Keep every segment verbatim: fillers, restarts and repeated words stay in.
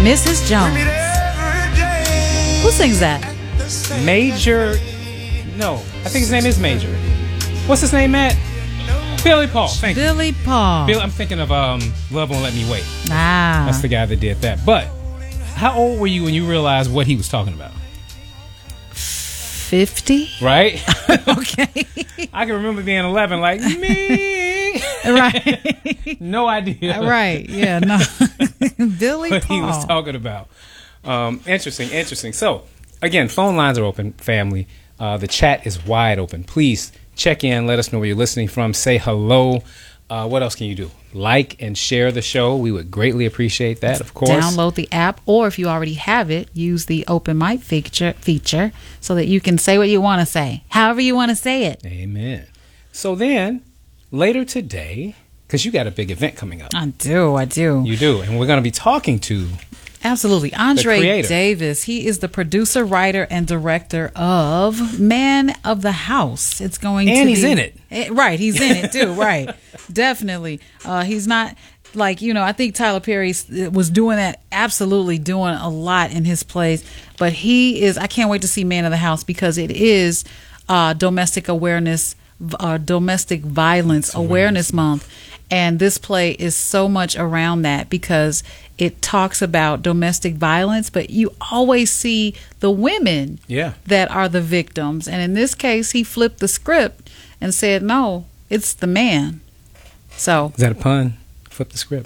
Missus Jones. Who sings that? Major. No, I think his name is Major. What's his name, Matt? Billy Paul. Thank Billy you. Paul. Bill, I'm thinking of um, Love Won't Let Me Wait. Ah. That's the guy that did that. But how old were you when you realized what he was talking about? fifty. Right? Okay. I can remember being eleven, like, me. Right. No idea. Right. Yeah, no. Billy what Paul. he was talking about. Um, interesting, interesting. So, again, phone lines are open, family. Uh, the chat is wide open. Please check in. Let us know where you're listening from. Say hello. Uh, what else can you do? Like and share the show. We would greatly appreciate that, of course. Download the app, or if you already have it, use the open mic feature, feature so that you can say what you want to say, however you want to say it. Amen. So then, later today, because you got a big event coming up. I do, I do. You do. And we're going to be talking to... Absolutely. Andre Davis. He is the producer, writer, and director of Man of the House. It's going and to he's be, in it. it. Right. He's in it too. Right. Definitely. Uh, he's not like, you know, I think Tyler Perry was doing that, absolutely doing a lot in his plays. But he is, I can't wait to see Man of the House because it is uh, domestic awareness, uh, domestic violence awareness month. And this play is so much around that because it talks about domestic violence, but you always see the women yeah. that are the victims. And in this case, he flipped the script and said, no, it's the man. So is that a pun? Flip the script.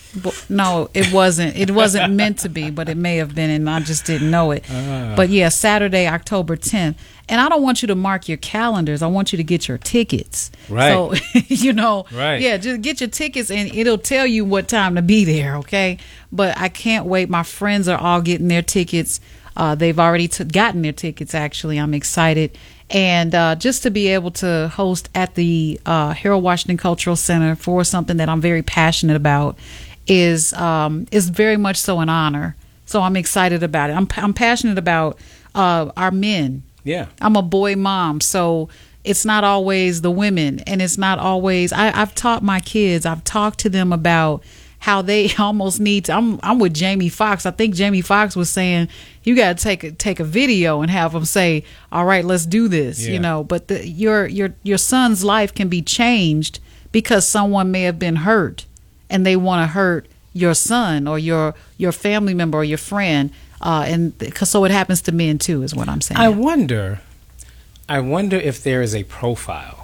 No, it wasn't. It wasn't meant to be, but it may have been, and I just didn't know it. Uh. But yeah, Saturday, October tenth. And I don't want you to mark your calendars. I want you to get your tickets. Right. So, you know, right. yeah, just get your tickets, and it'll tell you what time to be there, okay? But I can't wait. My friends are all getting their tickets. Uh, they've already t- gotten their tickets, actually. I'm excited. And uh, just to be able to host at the uh, Harold Washington Cultural Center for something that I'm very passionate about is um, is very much so an honor. So I'm excited about it. I'm I'm passionate about uh, our men. Yeah. I'm a boy mom, so it's not always the women, and it's not always. I, I've taught my kids. I've talked to them about how they almost need to. I'm I'm with Jamie Foxx. I think Jamie Foxx was saying you got to take a, take a video and have them say, "All right, let's do this." Yeah. You know, but the, your your your son's life can be changed because someone may have been hurt, and they want to hurt your son or your your family member or your friend. Uh, and cause, so it happens to men too, is what I'm saying. I wonder, I wonder if there is a profile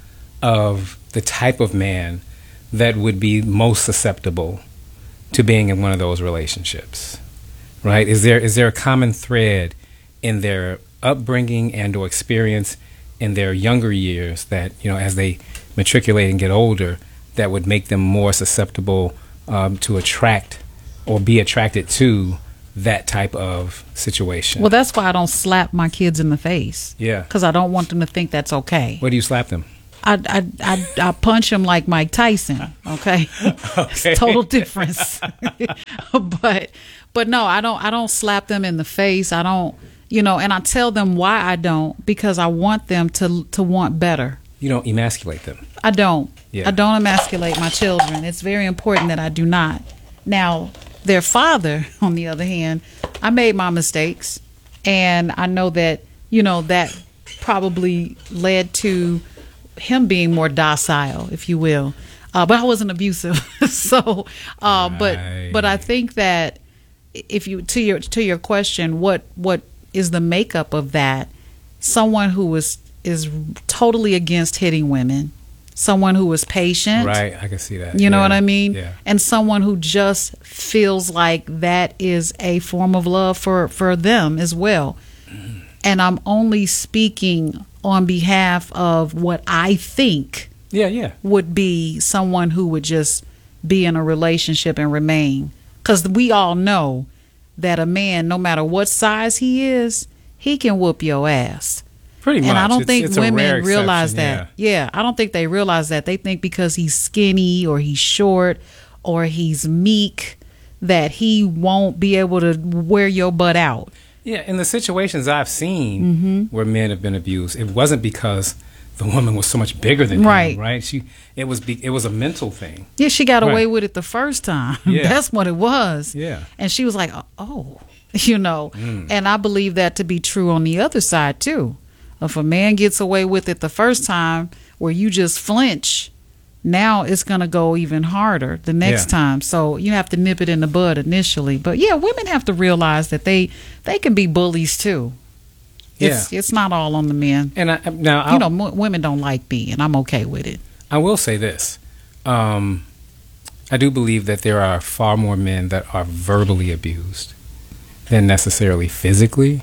of the type of man that would be most susceptible to being in one of those relationships, right? Is there is there a common thread in their upbringing and or experience in their younger years that, you know, as they matriculate and get older, that would make them more susceptible um, to attract or be attracted to that type of situation? Well, that's why I don't slap my kids in the face. Yeah. Because I don't want them to think that's okay. Where do you slap them? I, I, I, I punch them like Mike Tyson, okay? Okay. It's total difference. but but no, I don't I don't slap them in the face. I don't, you know, and I tell them why I don't, because I want them to to want better. You don't emasculate them. I don't. Yeah. I don't emasculate my children. It's very important that I do not. Now, their father, on the other hand, I made my mistakes, and I know that, you know, that probably led to him being more docile, if you will. Uh, but I wasn't abusive. so, uh, right. but but I think that if you to your to your question, what what is the makeup of that? Someone who is is totally against hitting women. Someone who is patient. Right, I can see that. You know yeah. what I mean? Yeah. And someone who just feels like that is a form of love for, for them as well. Mm. And I'm only speaking on behalf of what I think yeah, yeah. would be someone who would just be in a relationship and remain. Because we all know that a man, no matter what size he is, he can whoop your ass. Pretty much. And I don't it's, think it's women realize that. Yeah. yeah, I don't think they realize that. They think because he's skinny or he's short or he's meek that he won't be able to wear your butt out. Yeah, in the situations I've seen mm-hmm. where men have been abused, it wasn't because the woman was so much bigger than Right. him, right? She it was be, it was a mental thing. Yeah, she got Right. away with it the first time. Yeah. That's what it was. Yeah. And she was like, oh, you know. Mm. And I believe that to be true on the other side, too. If a man gets away with it the first time where you just flinch, now it's going to go even harder the next Yeah. time. So you have to nip it in the bud initially. But, yeah, women have to realize that they, they can be bullies, too. It's, Yeah. it's not all on the men. And I, now I'll, You know, m- women don't like me, and I'm okay with it. I will say this. Um, I do believe that there are far more men that are verbally abused than necessarily physically.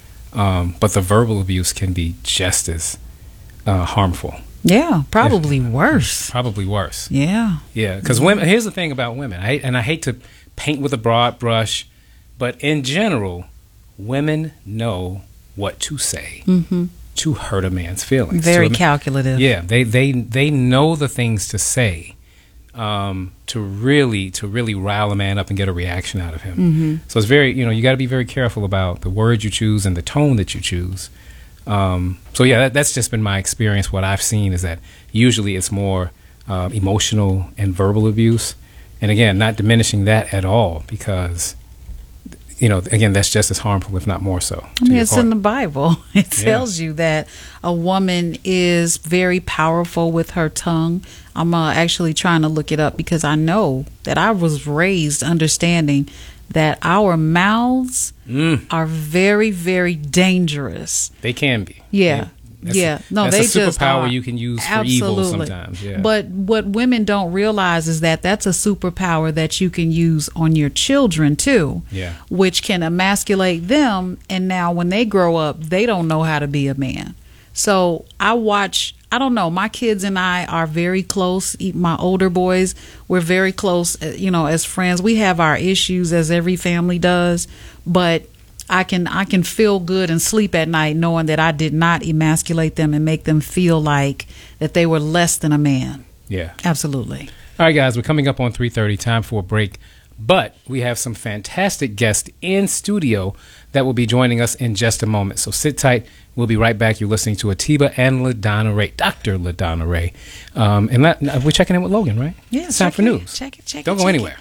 Um, but the verbal abuse can be just as uh, harmful. Yeah, probably worse. Probably worse. Yeah. Yeah, because women. Here's the thing about women, I, and I hate to paint with a broad brush, but in general, women know what to say Mm-hmm. to hurt a man's feelings. Very To a ma- calculative. Yeah, they they they know the things to say um, to really to really rile a man up and get a reaction out of him. Mm-hmm. So it's very you know you got to be very careful about the words you choose and the tone that you choose. Um, so yeah, that, that's just been my experience. What I've seen is that usually it's more uh, emotional and verbal abuse, and again, not diminishing that at all because. You know, again, that's just as harmful, if not more so. I mean, it's in the Bible. It Yeah. tells you that a woman is very powerful with her tongue. I'm uh, actually trying to look it up because I know that I was raised understanding that our mouths Mm, are very, very dangerous. they can be. Yeah. That's yeah. A, No, that's they a just superpower are. you can use for Absolutely. evil sometimes. Yeah. But what women don't realize is that that's a superpower that you can use on your children too. Yeah. Which can emasculate them, and now when they grow up, they don't know how to be a man. So I watch. I don't know. My kids and I are very close. e- My older boys, we're very close. uh, You know, as friends, we have our issues, as every family does. But I can I can feel good and sleep at night knowing that I did not emasculate them and make them feel like that they were less than a man. Yeah. Absolutely. All right, guys, we're coming up on three thirty. Time for a break. But we have some fantastic guests in studio that will be joining us in just a moment. So sit tight. We'll be right back. You're listening to Atiba and LaDonna Ray, Doctor LaDonna Ray. Um, and that, we're checking in with Logan, right? Yeah, It's time check for it, news. check it, check Don't it, go check anywhere.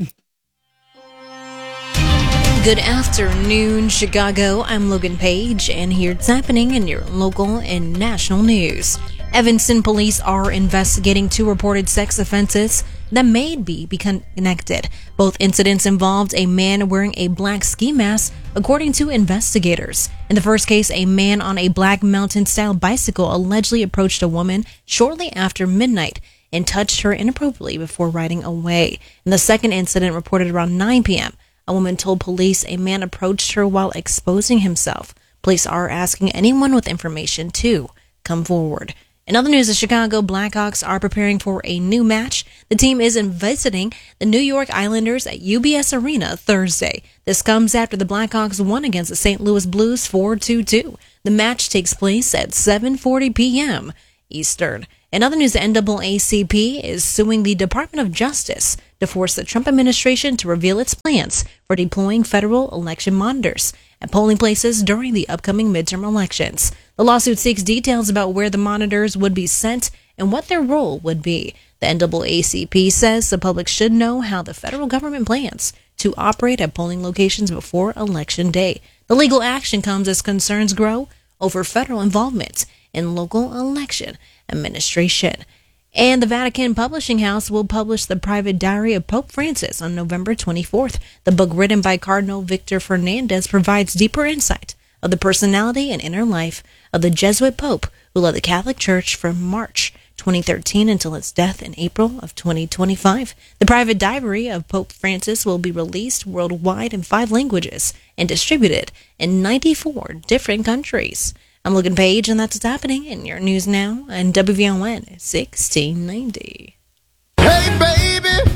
Good afternoon, Chicago. I'm Logan Page, and here's happening in your local and national news. Evanston police are investigating two reported sex offenses that may be connected. Both incidents involved a man wearing a black ski mask, according to investigators. In the first case, a man on a Black Mountain-style bicycle allegedly approached a woman shortly after midnight and touched her inappropriately before riding away. In the second incident, reported around nine p.m., a woman told police a man approached her while exposing himself. Police are asking anyone with information to come forward. In other news, the Chicago Blackhawks are preparing for a new match. The team is visiting the New York Islanders at U B S Arena Thursday. This comes after the Blackhawks won against the Saint Louis Blues four two two. The match takes place at seven forty p.m. Eastern. In other news, the N double A C P is suing the Department of Justice to force the Trump administration to reveal its plans for deploying federal election monitors at polling places during the upcoming midterm elections. The lawsuit seeks details about where the monitors would be sent and what their role would be. The N double A C P says the public should know how the federal government plans to operate at polling locations before Election Day. The legal action comes as concerns grow over federal involvement in local election administration. And the Vatican Publishing House will publish the private diary of Pope Francis on November twenty-fourth. The book, written by Cardinal Victor Fernandez, provides deeper insight of the personality and inner life of the Jesuit Pope who led the Catholic Church from March twenty thirteen until its death in April of twenty twenty-five. The private diary of Pope Francis will be released worldwide in five languages and distributed in ninety-four different countries. I'm Logan Page, and that's what's happening in your news now on W V O N sixteen ninety. Hey, baby!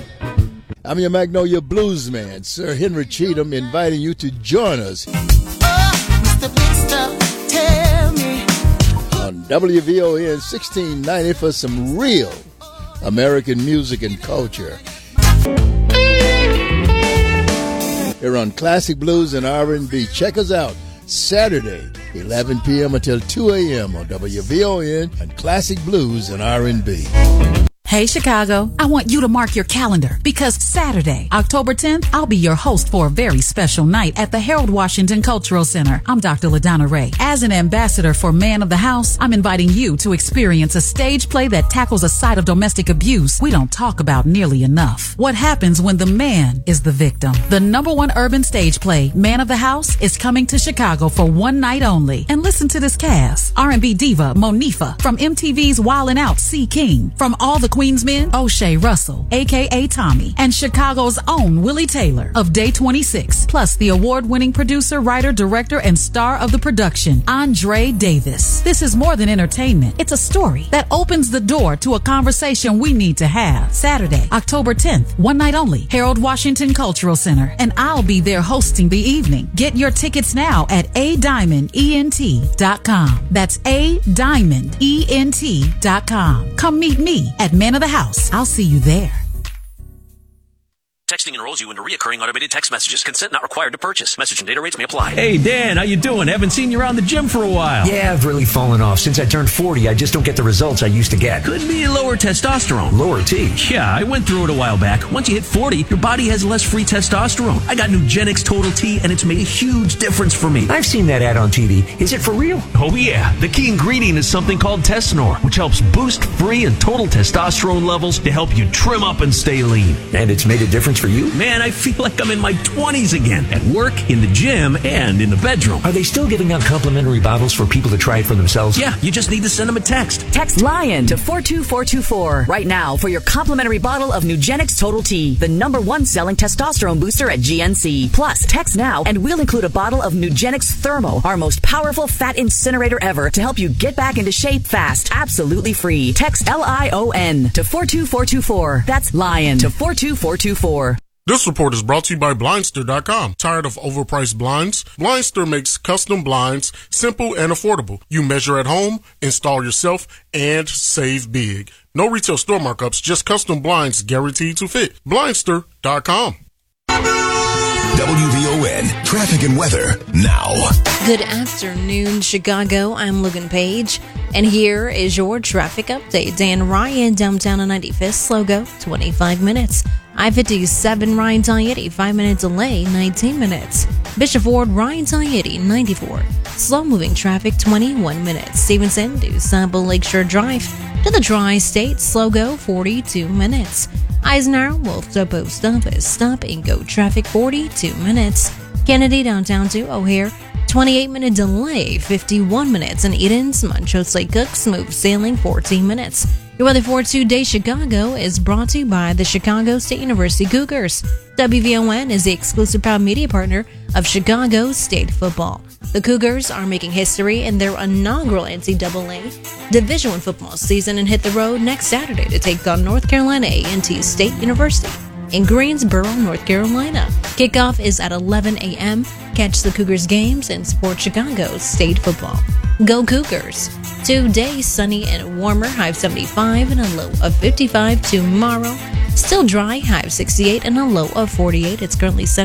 I'm your Magnolia Blues man, Sir Henry Cheatham, inviting you to join us Oh, Mister Big Stuff, tell me. on W V O N sixteen ninety for some real American music and culture. Here on Classic Blues and R and B. Check us out, Saturday, eleven p.m. until two a.m. on W V O N and Classic Blues and R and B. Hey, Chicago, I want you to mark your calendar because Saturday, October tenth, I'll be your host for a very special night at the Harold Washington Cultural Center. I'm Doctor LaDonna Ray. As an ambassador for Man of the House, I'm inviting you to experience a stage play that tackles a side of domestic abuse we don't talk about nearly enough. What happens when the man is the victim? The number one urban stage play, Man of the House, is coming to Chicago for one night only. And listen to this cast. R and B diva Monifa, from M T V's Wildin' Out, C. King, from All the Queensmen, O'Shea Russell, a k a. Tommy, and Chicago's own Willie Taylor of Day twenty-six, plus the award-winning producer, writer, director, and star of the production, Andre Davis. This is more than entertainment. It's a story that opens the door to a conversation we need to have. Saturday, October tenth, one night only, Harold Washington Cultural Center, and I'll be there hosting the evening. Get your tickets now at a diamond ent dot com. That's a diamond ent dot com. Come meet me at Man of the House. I'll see you there. Texting enrolls you into recurring automated text messages. Consent not required to purchase. Message and data rates may apply. Hey, Dan, how you doing? Haven't seen you around the gym for a while. Yeah, I've really fallen off. Since I turned forty, I just don't get the results I used to get. Could be lower testosterone. Lower T? Yeah, I went through it a while back. Once you hit forty, your body has less free testosterone. I got Nugenix Total T, and it's made a huge difference for me. I've seen that ad on T V. Is it for real? Oh, yeah. The key ingredient is something called Tesnor, which helps boost free and total testosterone levels to help you trim up and stay lean. And it's made a difference for you? Man, I feel like I'm in my twenties again, at work, in the gym, and in the bedroom. Are they still giving out complimentary bottles for people to try it for themselves? Yeah, you just need to send them a text. Text LION to four two four two four right now for your complimentary bottle of Nugenix Total T, the number one selling testosterone booster at G N C. Plus, text now and we'll include a bottle of Nugenix Thermo, our most powerful fat incinerator ever, to help you get back into shape fast, absolutely free. Text L I O N to four two four two four. That's LION to four two four two four. This report is brought to you by Blindster dot com. Tired of overpriced blinds? Blindster makes custom blinds simple and affordable. You measure at home, install yourself, and save big. No retail store markups, just custom blinds guaranteed to fit. Blindster dot com. W V O N Traffic and Weather now. Good afternoon, Chicago. I'm Logan Page, and here is your traffic update. Dan Ryan, downtown on ninety-fifth, slow go, twenty-five minutes. I fifty-seven, Ryan Tayeti, five minute delay, nineteen minutes. Bishop Ford, Ryan Tayeti, ninety-four. Slow moving traffic, twenty-one minutes. Stevenson to Sample Lakeshore Drive to the Tri-State, slow go, forty-two minutes. Eisenhower, Wolftown Post Office, stop and go traffic, forty-two minutes. Kennedy downtown to O'Hare, twenty-eight minute delay, fifty-one minutes. And Eden's, Montrose Lake Cook, smooth sailing, fourteen minutes. Your weather for today, Chicago, is brought to you by the Chicago State University Cougars. W V O N is the exclusive proud media partner of Chicago State football. The Cougars are making history in their inaugural N C double A Division One football season and hit the road next Saturday to take on North Carolina A and T State University in Greensboro, North Carolina. Kickoff is at eleven a.m. Catch the Cougars games and support Chicago State football. Go Cougars! Today, sunny and warmer, high of seventy-five and a low of fifty-five tomorrow. Still dry, high of sixty-eight and a low of forty-eight. It's currently